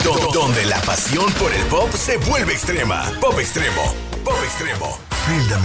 Donde la pasión por el pop se vuelve extrema. Pop Extremo. Pop Extremo. Feel the